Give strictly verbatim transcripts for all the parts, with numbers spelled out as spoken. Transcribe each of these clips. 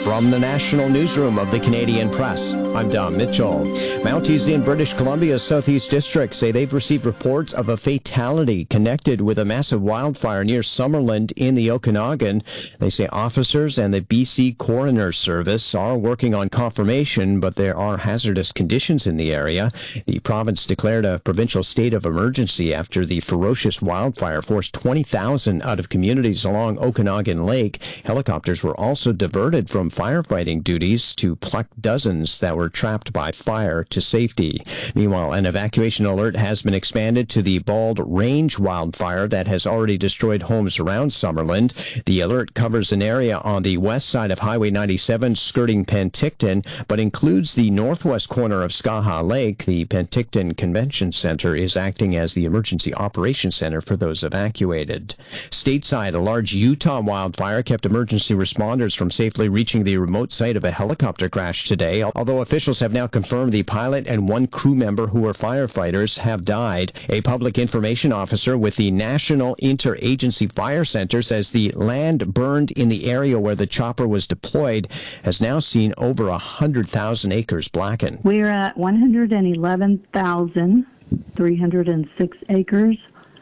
From the National Newsroom of the Canadian Press, I'm Don Mitchell. Mounties in British Columbia's Southeast District say they've received reports of a fatality connected with a massive wildfire near Summerland in the Okanagan. They say officers and the B C Coroner Service are working on confirmation, but there are hazardous conditions in the area. The province declared a provincial state of emergency after the ferocious wildfire forced twenty thousand out of communities along Okanagan Lake. Helicopters were also diverted from firefighting duties to pluck dozens that were trapped by fire to safety. Meanwhile, an evacuation alert has been expanded to the Bald Range wildfire that has already destroyed homes around Summerland. The alert covers an area on the west side of Highway ninety-seven skirting Penticton, but includes the northwest corner of Skaha Lake. The Penticton Convention Center is acting as the emergency operations center for those evacuated. Stateside, a large Utah wildfire kept emergency responders from safely reaching the remote site of a helicopter crash today, although officials have now confirmed the pilot and one crew member who were firefighters have died. A public information officer with the National Interagency Fire Center says the land burned in the area where the chopper was deployed has now seen over one hundred thousand acres blackened. We're at one hundred eleven thousand three hundred six acres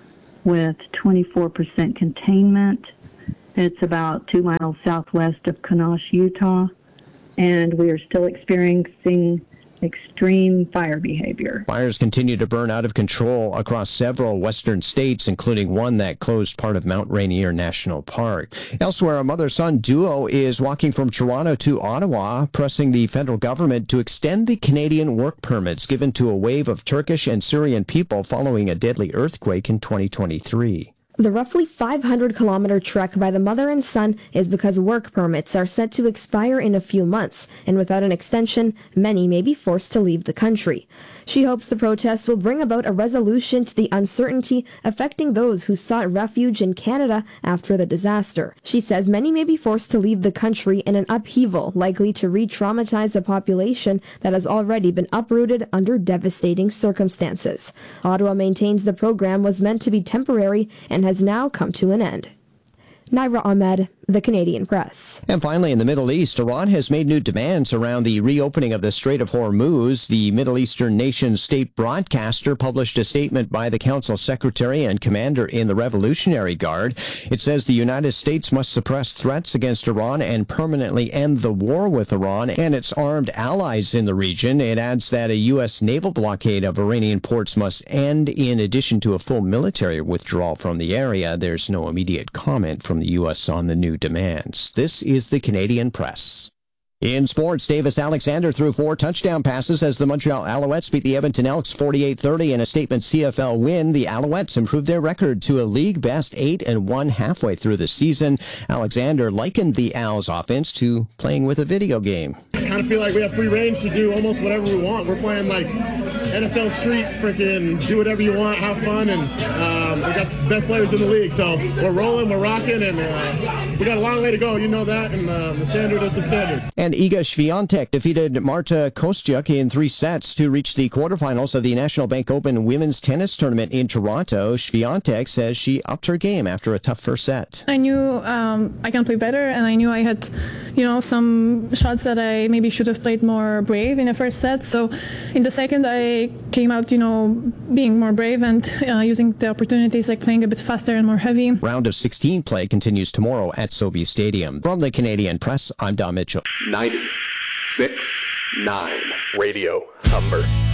with twenty-four percent containment. It's about two miles southwest of Kanosh, Utah, and we are still experiencing extreme fire behavior. Fires continue to burn out of control across several western states, including one that closed part of Mount Rainier National Park. Elsewhere, a mother-son duo is walking from Toronto to Ottawa, pressing the federal government to extend the Canadian work permits given to a wave of Turkish and Syrian people following a deadly earthquake in twenty twenty-three. The roughly five hundred kilometer trek by the mother and son is because work permits are set to expire in a few months, and without an extension, many may be forced to leave the country. She hopes the protests will bring about a resolution to the uncertainty affecting those who sought refuge in Canada after the disaster. She says many may be forced to leave the country in an upheaval likely to re-traumatize a population that has already been uprooted under devastating circumstances. Ottawa maintains the program was meant to be temporary and has now come to an end. Naira Ahmed, The Canadian Press. And finally, in the Middle East, Iran has made new demands around the reopening of the Strait of Hormuz. The Middle Eastern nation's state broadcaster published a statement by the Council Secretary and Commander in the Revolutionary Guard. It says the United States must suppress threats against Iran and permanently end the war with Iran and its armed allies in the region. It adds that a U S naval blockade of Iranian ports must end in addition to a full military withdrawal from the area. There's no immediate comment from the U S on the new demands. This is the Canadian Press. In sports, Davis Alexander threw four touchdown passes as the Montreal Alouettes beat the Edmonton Elks forty-eight thirty in a statement C F L win. The Alouettes improved their record to a league-best eight and one halfway through the season. Alexander likened the Owls' offense to playing with a video game. I kind of feel like we have free range to do almost whatever we want. We're playing like N F L Street, freaking do whatever you want, have fun, and um, we got the best players in the league. So we're rolling, we're rocking, and uh, we got a long way to go. You know that, and uh, the standard is the standard. And Iga Swiatek defeated Marta Kostyuk in three sets to reach the quarterfinals of the National Bank Open Women's Tennis Tournament in Toronto. Swiatek says she upped her game after a tough first set. I knew um, I can play better, and I knew I had, you know, some shots that I maybe should have played more brave in the first set. So in the second, I came out, you know, being more brave and uh, using the opportunities, like playing a bit faster and more heavy. Round of sixteen play continues tomorrow at Sobe Stadium. From the Canadian Press, I'm Don Mitchell. ninety-six point nine Radio Humber.